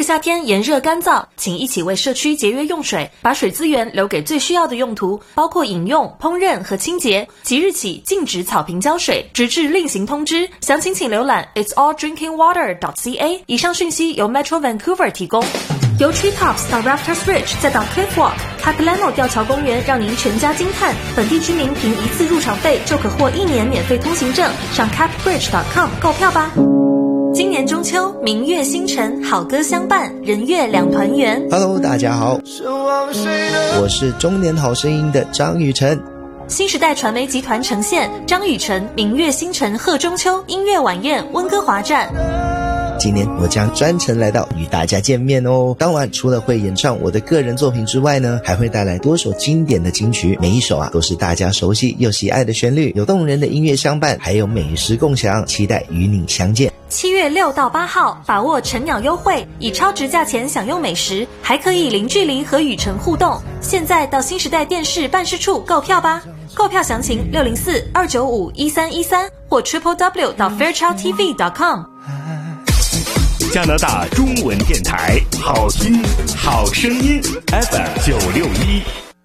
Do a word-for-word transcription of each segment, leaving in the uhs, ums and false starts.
夏天炎热干燥，请一起为社区节约用水，把水资源留给最需要的用途，包括饮用、烹饪和清洁。即日起禁止草坪浇水，直至另行通知。详情请浏览 its all drinking water dot c a。 以上讯息由 Metro Vancouver 提供。由 Treetops 到 Rafters Ridge 再到 Cliff Walk，Capilano 吊桥公园让您全家惊叹。本地居民凭一次入场费就可获一年免费通行证，上 cap bridge dot com 购票吧。今年中秋，明月星辰，好歌相伴，人月两团圆。 Hello， 大家好，我是中年好声音的张雨晨。 新时代传媒集团呈现张雨晨明月星辰贺中秋音乐晚宴温哥华站。 今年我将专程来到与大家见面哦。当晚除了会演唱我的个人作品之外呢，还会带来多首经典的金曲，每一首啊都是大家熟悉又喜爱的旋律，有动人的音乐相伴，还有美食共享，期待与你相见。 七月六到八号，把握晨鸟优惠，以超值价钱享用美食，还可以零距离和雨晨互动。现在到新时代电视办事处购票吧。购票详情六零四二九五一三一三或 triple w dot fairchild t v dot com。 加拿大中文电台，好听好声音 F M 九六一。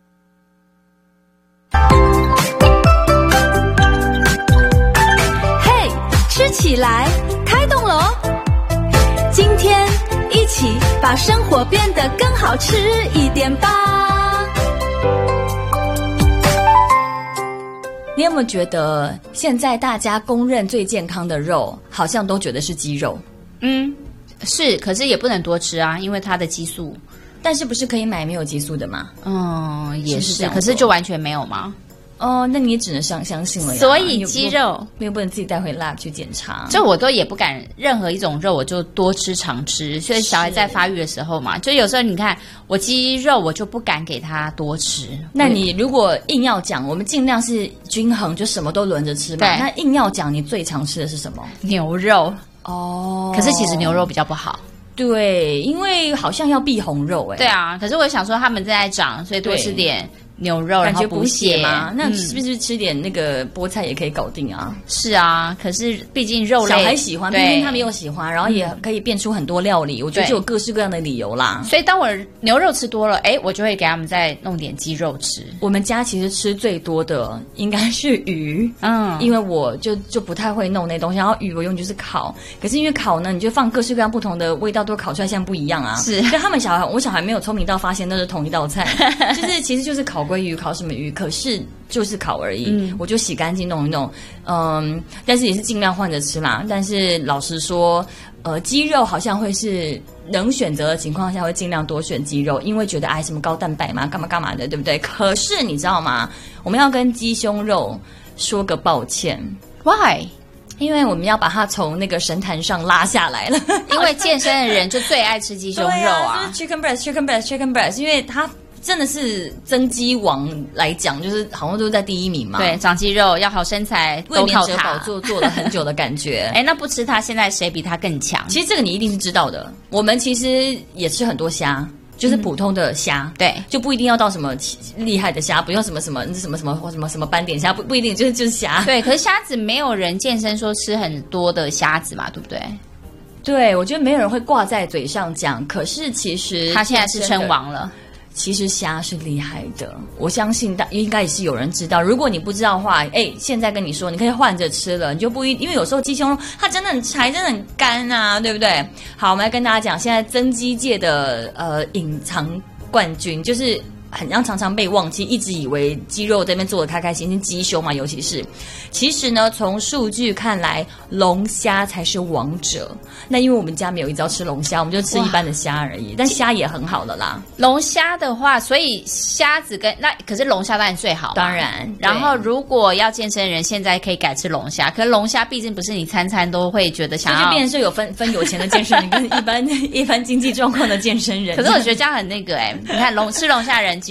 嘿，吃起来，开动了哦！今天一起把生活变得更好吃一点吧。你有没有觉得现在大家公认最健康的肉，好像都觉得是鸡肉？ 嗯。是，可是也不能多吃啊，因为它的激素。 但是不是可以买没有激素的吗？ 嗯，也是， 是是， 可是就完全没有吗？ 哦，那你也只能相相信了呀。 所以鸡肉你又不能自己带回 lab 去检查。 就我都也不敢任何一种肉，我就多吃常吃。所以小孩在发育的时候嘛，就有时候你看我鸡肉，我就不敢给他多吃。 那你如果硬要讲，我们尽量是均衡，就什么都轮着吃嘛。那硬要讲，你最常吃的是什么？ 牛肉。 哦， 可是其实牛肉比较不好。 对，因为好像要避红肉哎、欸。 对啊，可是我想说他们正在长，所以多吃点牛肉，然后补血嘛。那是不是吃点那个菠菜也可以搞定啊？ 是啊，可是毕竟肉类小孩喜欢，偏偏他们又喜欢，然后也可以变出很多料理。我觉得就有各式各样的理由啦。 所以当我牛肉吃多了，哎，我就会给他们再弄点鸡肉吃。 我们家其实吃最多的应该是鱼，嗯，因为我就就不太会弄那东西，然后鱼我用就是烤。可是因为烤呢，你就放各式各样不同的味道，都烤出来现在不一样啊。 是， 所以他们小孩，我小孩没有聪明到发现那是同一道菜，就是其实就是烤鲑鱼，烤什么鱼，可是就是烤而已。嗯，我就洗干净弄一弄，嗯，但是也是尽量换着吃啦。但是老实说，呃，鸡肉好像会是能选择的情况下，会尽量多选鸡肉，因为觉得哎什么高蛋白嘛，干嘛干嘛的，对不对？可是你知道吗？我们要跟鸡胸肉说个抱歉 ，Why？ 因为我们要把它从那个神坛上拉下来了。 因为健身的人就最爱吃鸡胸肉啊， 就是 chicken breast，chicken breast，chicken breast， 因为它真的是增肌王来讲，就是好像都是在第一名嘛。 对，长肌肉要好身材， 卫冕者宝座做了很久的感觉。 哎，那不吃它，现在谁比它更强？ 其实这个你一定是知道的。我们其实也吃很多虾。就是普通的虾、嗯，对，就不一定要到什么厉害的虾，不用什么什么什么什么什么什么斑点虾，不不一定，就是就是虾。 对，可是虾子没有人健身说吃很多的虾子嘛，对不对？ 对，我觉得没有人会挂在嘴上讲，可是其实他现在是称王了。 其实虾是厉害的，我相信大应该也是有人知道。如果你不知道的话，哎，现在跟你说，你可以换着吃了，你就不一，因为有时候鸡胸肉它真的很柴，真的很干啊，对不对？好，我们来跟大家讲，现在增肌界的呃隐藏冠军就是很像常常被忘记，一直以为鸡肉这边做的开开心心，鸡胸嘛，尤其是，其实呢，从数据看来，龙虾才是王者。那因为我们家没有一直要吃龙虾，我们就吃一般的虾而已，但虾也很好了啦。 龙虾的话，所以虾子跟那可是龙虾当然最好， 当然。 然后如果要健身的人，现在可以改吃龙虾，可是龙虾毕竟不是你餐餐都会觉得想要， 就变成是有分分有钱的健身人跟一般一般经济状况的健身人。 可是我觉得这样很那个哎、欸，你看龙吃龙虾的人。